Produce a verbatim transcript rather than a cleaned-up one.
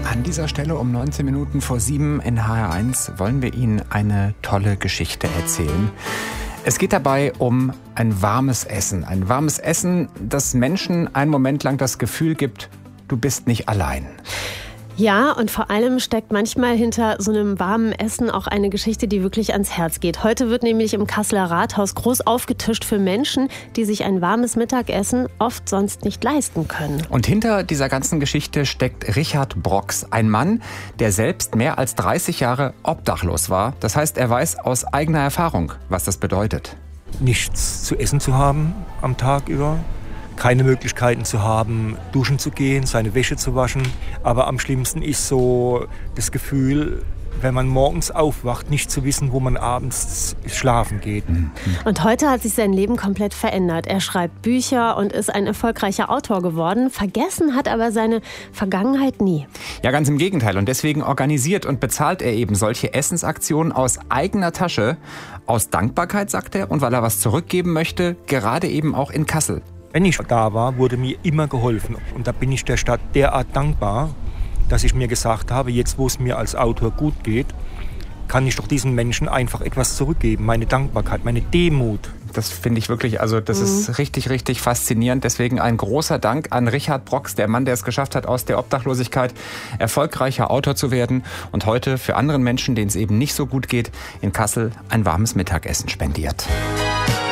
An dieser Stelle um neunzehn Minuten vor sieben in H R eins wollen wir Ihnen eine tolle Geschichte erzählen. Es geht dabei um ein warmes Essen. Ein warmes Essen, das Menschen einen Moment lang das Gefühl gibt, du bist nicht allein. Ja, und vor allem steckt manchmal hinter so einem warmen Essen auch eine Geschichte, die wirklich ans Herz geht. Heute wird nämlich im Kasseler Rathaus groß aufgetischt für Menschen, die sich ein warmes Mittagessen oft sonst nicht leisten können. Und hinter dieser ganzen Geschichte steckt Richard Brox, ein Mann, der selbst mehr als dreißig Jahre obdachlos war. Das heißt, er weiß aus eigener Erfahrung, was das bedeutet. Nichts zu essen zu haben am Tag über. Keine Möglichkeiten zu haben, duschen zu gehen, seine Wäsche zu waschen. Aber am schlimmsten ist so das Gefühl, wenn man morgens aufwacht, nicht zu wissen, wo man abends schlafen geht. Und heute hat sich sein Leben komplett verändert. Er schreibt Bücher und ist ein erfolgreicher Autor geworden. Vergessen hat aber seine Vergangenheit nie. Ja, ganz im Gegenteil. Und deswegen organisiert und bezahlt er eben solche Essensaktionen aus eigener Tasche. Aus Dankbarkeit, sagt er, und weil er was zurückgeben möchte, gerade eben auch in Kassel. Wenn ich da war, wurde mir immer geholfen. Und da bin ich der Stadt derart dankbar, dass ich mir gesagt habe, jetzt wo es mir als Autor gut geht, kann ich doch diesen Menschen einfach etwas zurückgeben. Meine Dankbarkeit, meine Demut. Das finde ich wirklich, also das mhm. ist richtig, richtig faszinierend. Deswegen ein großer Dank an Richard Brox, der Mann, der es geschafft hat, aus der Obdachlosigkeit erfolgreicher Autor zu werden und heute für anderen Menschen, denen es eben nicht so gut geht, in Kassel ein warmes Mittagessen spendiert.